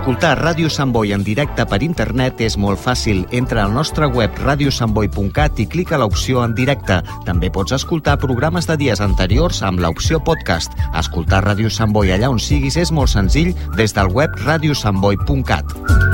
Escoltar Ràdio Sant Boi en directe per internet és molt fàcil. Entra al nostre web radiosantboi.cat i clica l'opció en directe. També pots escoltar programes de dies anteriors amb l'opció podcast. Escoltar Ràdio Sant Boi allà on siguis és molt senzill des del web radiosantboi.cat.